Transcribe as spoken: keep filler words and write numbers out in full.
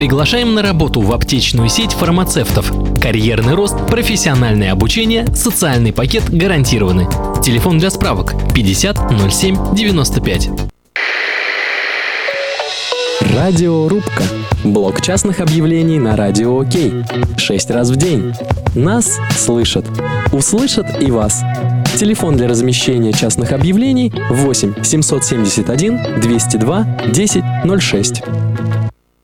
Приглашаем на работу в аптечную сеть фармацевтов. Карьерный рост, профессиональное обучение, социальный пакет гарантированы. Телефон для справок пятьдесят ноль семь девяносто пять. Радиорубка. Блок частных объявлений на Радио Окей. Шесть раз в день. Нас слышат. Услышат и вас. Телефон для размещения частных объявлений восемь семьсот семьдесят один двести два десять ноль шесть.